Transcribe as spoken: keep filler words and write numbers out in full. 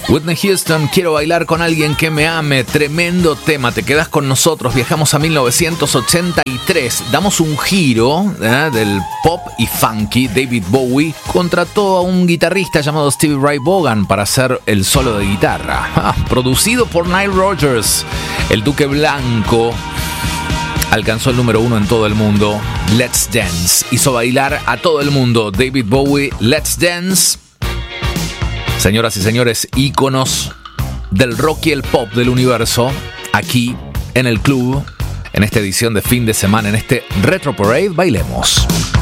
Whitney Houston, quiero bailar con alguien que me ame. Tremendo tema, te quedas con nosotros. Viajamos a mil novecientos ochenta y tres. Damos un giro ¿eh? del pop y funky. David Bowie contrató a un guitarrista llamado Stevie Ray Vaughan para hacer el solo de guitarra. Ah, producido por Nile Rodgers, el Duque Blanco alcanzó el número uno en todo el mundo. Let's Dance hizo bailar a todo el mundo. David Bowie, Let's Dance. Señoras y señores, íconos del rock y el pop del universo, aquí en el club, en esta edición de fin de semana, en este Retro Parade, bailemos.